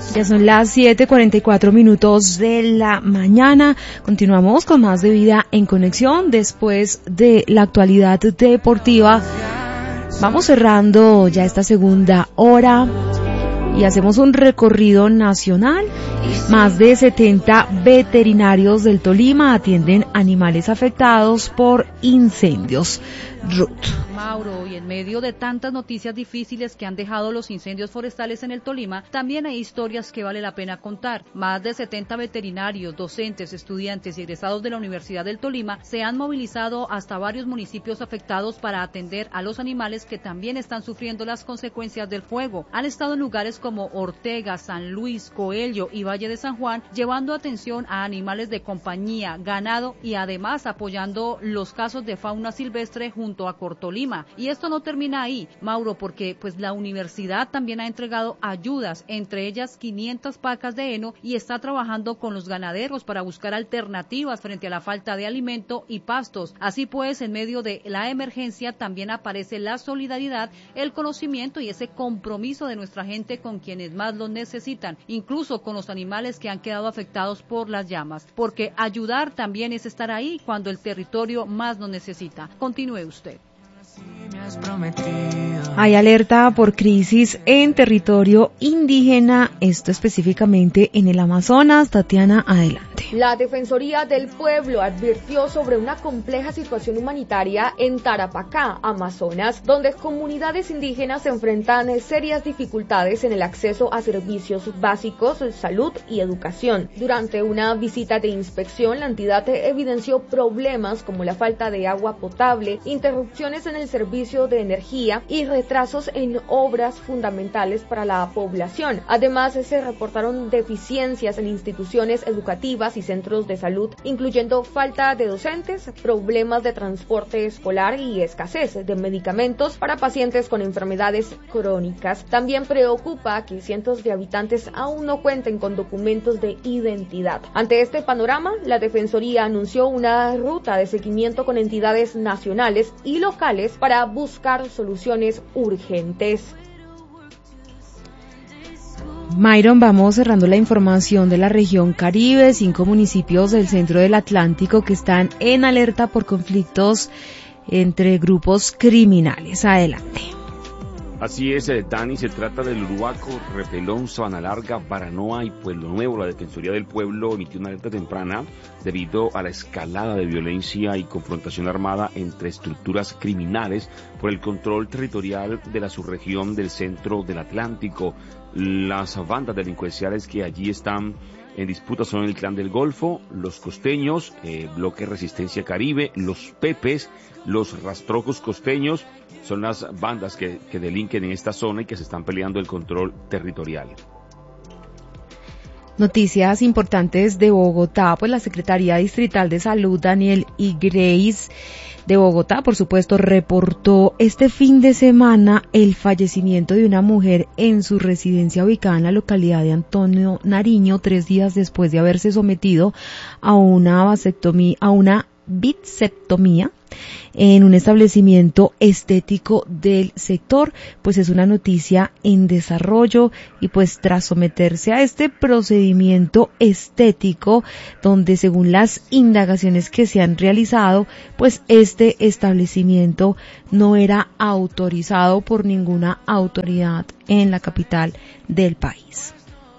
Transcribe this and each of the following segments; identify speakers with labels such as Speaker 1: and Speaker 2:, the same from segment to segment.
Speaker 1: Ya son las 7:44 de la mañana. Continuamos con más de Vida en Conexión. Después de la actualidad deportiva, vamos cerrando ya esta segunda hora y hacemos un recorrido nacional. Más de 70 veterinarios del Tolima atienden animales afectados por incendios. Ruth.
Speaker 2: Mauro, y en medio de tantas noticias difíciles que han dejado los incendios forestales en el Tolima, también hay historias que vale la pena contar. Más de 70 veterinarios, docentes, estudiantes y egresados de la Universidad del Tolima se han movilizado hasta varios municipios afectados para atender a los animales que también están sufriendo las consecuencias del fuego. Han estado en lugares como Ortega, San Luis, Coello y Valle de San Juan, llevando atención a animales de compañía, ganado y además apoyando los casos de fauna silvestre junto a Cortolima. Y esto no termina ahí, Mauro, porque pues la universidad también ha entregado ayudas, entre ellas 500 pacas de heno, y está trabajando con los ganaderos para buscar alternativas frente a la falta de alimento y pastos. Así pues, en medio de la emergencia también aparece la solidaridad, el conocimiento y ese compromiso de nuestra gente con quienes más lo necesitan, incluso con los animales que han quedado afectados por las llamas, porque ayudar también es estar ahí cuando el territorio más lo necesita. Continúe usted.
Speaker 1: Hay alerta por crisis en territorio indígena, esto específicamente en el Amazonas. Tatiana, adelante.
Speaker 3: La Defensoría del Pueblo advirtió sobre una compleja situación humanitaria en Tarapacá, Amazonas, donde comunidades indígenas se enfrentan serias dificultades en el acceso a servicios básicos, salud y educación. Durante una visita de inspección, la entidad evidenció problemas como la falta de agua potable, interrupciones en el servicio de energía y retrasos en obras fundamentales para la población. Además, se reportaron deficiencias en instituciones educativas y centros de salud, incluyendo falta de docentes, problemas de transporte escolar y escasez de medicamentos para pacientes con enfermedades crónicas. También preocupa que cientos de habitantes aún no cuenten con documentos de identidad. Ante este panorama, la Defensoría anunció una ruta de seguimiento con entidades nacionales y locales para buscar soluciones urgentes.
Speaker 1: Myron, vamos cerrando la información de la región Caribe. 5 municipios del centro del Atlántico que están en alerta por conflictos entre grupos criminales. Adelante.
Speaker 4: Así es, Dani, se trata del Uruaco, Repelón, Sabana Larga, Baranoa y Pueblo Nuevo. La Defensoría del Pueblo emitió una alerta temprana debido a la escalada de violencia y confrontación armada entre estructuras criminales por el control territorial de la subregión del centro del Atlántico. Las bandas delincuenciales que allí están en disputa son el Clan del Golfo, los Costeños, Bloque Resistencia Caribe, los Pepes, los Rastrojos Costeños. Son las bandas que delinquen en esta zona y que se están peleando el control territorial.
Speaker 1: Noticias importantes de Bogotá, pues la Secretaría Distrital de Salud, Daniel y Grace de Bogotá, por supuesto, reportó este fin de semana el fallecimiento de una mujer en su residencia ubicada en la localidad de Antonio Nariño, 3 días después de haberse sometido a una bisectomía en un establecimiento estético del sector. Pues es una noticia en desarrollo y pues tras someterse a este procedimiento estético, donde según las indagaciones que se han realizado, pues este establecimiento no era autorizado por ninguna autoridad en la capital del país.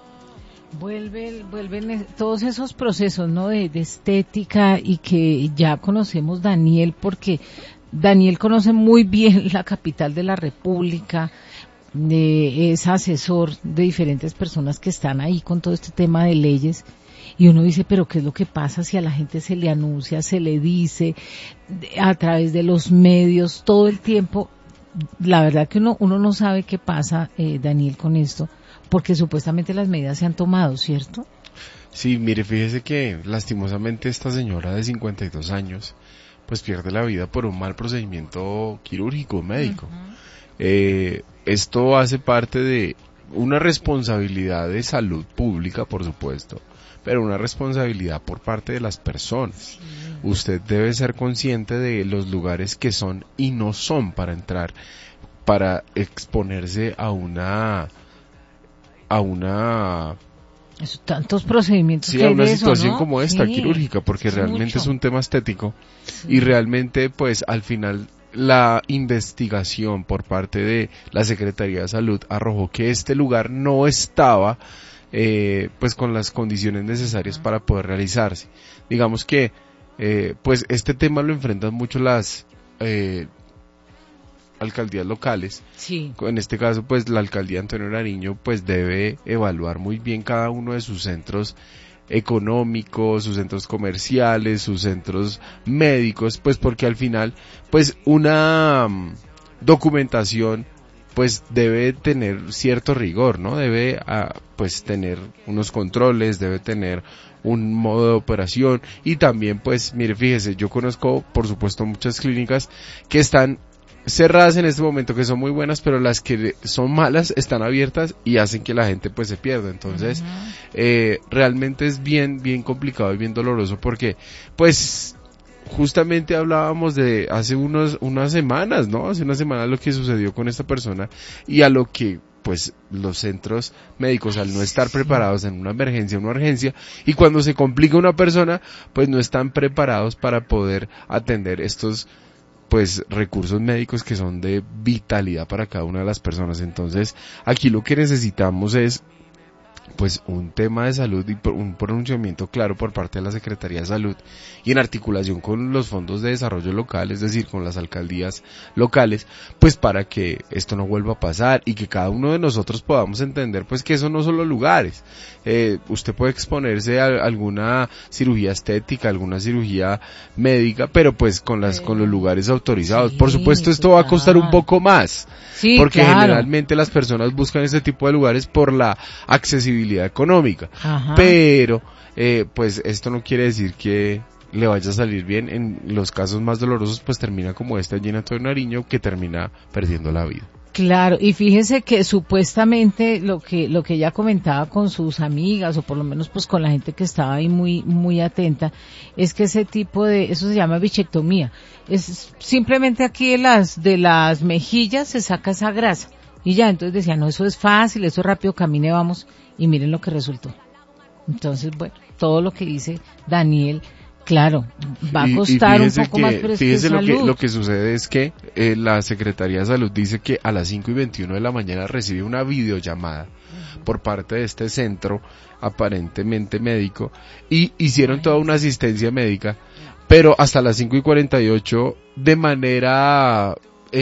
Speaker 5: Vuelven todos esos procesos, ¿no? de estética, y que ya conocemos Daniel, porque Daniel conoce muy bien la capital de la República, es asesor de diferentes personas que están ahí con todo este tema de leyes, y uno dice, pero ¿qué es lo que pasa si a la gente se le anuncia, se le dice a través de los medios todo el tiempo? La verdad que uno no sabe qué pasa, Daniel, con esto, porque supuestamente las medidas se han tomado, ¿cierto?
Speaker 6: Sí, mire, fíjese que lastimosamente esta señora de 52 años pues pierde la vida por un mal procedimiento quirúrgico médico. Uh-huh. Esto hace parte de una responsabilidad de salud pública, por supuesto, pero una responsabilidad por parte de las personas. Sí. Usted debe ser consciente de los lugares que son y no son para entrar, para exponerse a una a una...
Speaker 5: tantos procedimientos
Speaker 6: sí,
Speaker 5: que
Speaker 6: a
Speaker 5: hay
Speaker 6: una
Speaker 5: de
Speaker 6: situación
Speaker 5: eso, ¿no?
Speaker 6: como esta,
Speaker 5: Sí,
Speaker 6: quirúrgica, porque realmente
Speaker 5: mucho.
Speaker 6: es un tema estético
Speaker 5: Sí.
Speaker 6: y realmente pues al final la investigación por parte de la Secretaría de Salud arrojó que este lugar no estaba pues con las condiciones necesarias para poder realizarse. Digamos que pues este tema lo enfrentan mucho las alcaldías locales.
Speaker 5: Sí.
Speaker 6: En este caso, pues la alcaldía Antonio Nariño pues debe evaluar muy bien cada uno de sus centros económicos, sus centros comerciales, sus centros médicos, pues porque al final, pues una documentación pues debe tener cierto rigor, ¿no? Debe pues tener unos controles, debe tener un modo de operación y también pues mire, fíjese, yo conozco por supuesto muchas clínicas que están cerradas en este momento, que son muy buenas, pero las que son malas están abiertas y hacen que la gente pues se pierda. Entonces realmente es bien complicado y bien doloroso porque pues justamente hablábamos de hace unas semanas, ¿no? Hace unas semanas lo que sucedió con esta persona y a lo que pues los centros médicos al no estar preparados en una emergencia, una urgencia, y cuando se complica una persona, pues no están preparados para poder atender estos pues recursos médicos que son de vitalidad para cada una de las personas. Entonces, aquí lo que necesitamos es pues un tema de salud y un pronunciamiento claro por parte de la Secretaría de Salud y en articulación con los fondos de desarrollo local, es decir, con las alcaldías locales, pues para que esto no vuelva a pasar y que cada uno de nosotros podamos entender pues que eso no son los lugares. Usted puede exponerse a alguna cirugía estética, alguna cirugía médica, pero pues con los lugares autorizados.
Speaker 5: Sí,
Speaker 6: por supuesto esto va a costar un poco más,
Speaker 5: sí,
Speaker 6: porque
Speaker 5: claro,
Speaker 6: generalmente las personas buscan ese tipo de lugares por la accesibilidad económica.
Speaker 5: Ajá.
Speaker 6: Pero pues esto no quiere decir que le vaya a salir bien. En los casos más dolorosos pues termina como este allí en Antonio Nariño, que termina perdiendo la vida.
Speaker 5: Claro, y fíjese que supuestamente lo que ella comentaba con sus amigas, o por lo menos pues con la gente que estaba ahí muy atenta, es que ese tipo eso se llama bichectomía. Es simplemente aquí de las mejillas se saca esa grasa. Y ya, entonces decía, no, eso es fácil, eso es rápido, camine, vamos, y miren lo que resultó. Entonces, bueno, todo lo que dice Daniel, claro, va a costar un poco más, pero es que es salud.
Speaker 6: Lo que sucede es que la Secretaría de Salud dice que a las 5:21 de la mañana recibe una videollamada por parte de este centro aparentemente médico y hicieron toda una asistencia médica, pero hasta las 5:48 de manera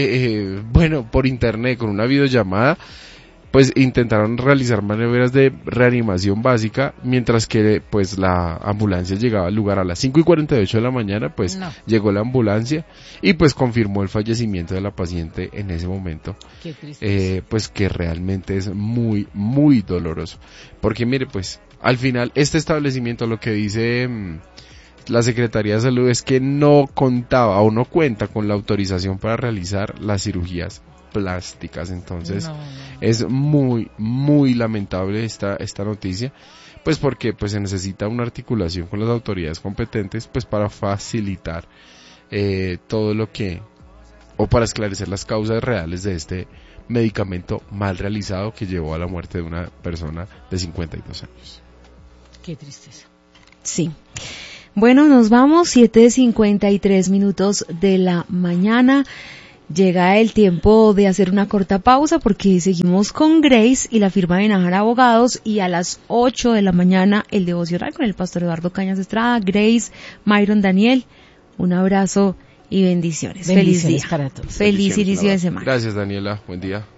Speaker 6: por internet con una videollamada pues intentaron realizar maniobras de reanimación básica, mientras que pues la ambulancia llegaba al lugar a las 5:48 de la mañana, pues llegó la ambulancia y pues confirmó el fallecimiento de la paciente en ese momento.
Speaker 5: Qué tristeza.
Speaker 6: Pues que realmente es muy doloroso, porque mire, pues al final este establecimiento, lo que dice la Secretaría de Salud es que no contaba o no cuenta con la autorización para realizar las cirugías plásticas. Entonces es muy lamentable esta noticia, pues porque pues se necesita una articulación con las autoridades competentes pues para facilitar todo lo que, o para esclarecer las causas reales de este medicamento mal realizado que llevó a la muerte de una persona de 52 años.
Speaker 5: Qué tristeza.
Speaker 1: Sí. Bueno, nos vamos, 7:53 de la mañana. Llega el tiempo de hacer una corta pausa porque seguimos con Grace y la firma de Nájera Abogados, y a las 8 de la mañana el devocional con el pastor Eduardo Cañas Estrada. Grace, Myron, Daniel, un abrazo y bendiciones. Feliz día.
Speaker 5: Para todos.
Speaker 1: Feliz inicio de semana.
Speaker 6: Gracias, Daniela. Buen día.